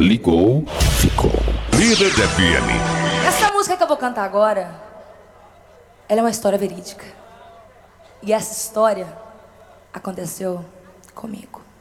ligou, ficou. Líder FM. Essa música que eu vou cantar agora, ela é uma história verídica. E essa história aconteceu comigo.